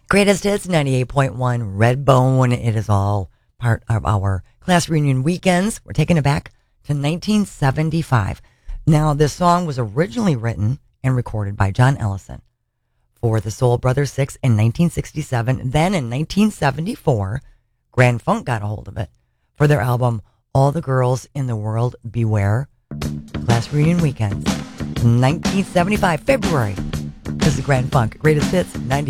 Greatest Hits 98.1 Redbone. It is all part of our class reunion weekends. We're taking it back to 1975. Now, this song was originally written and recorded by John Ellison for the Soul Brothers 6 in 1967. Then in 1974, Grand Funk got a hold of it for their album All the Girls in the World Beware. Class reunion weekends. 1975, February. This is Grand Funk. Greatest Hits 90.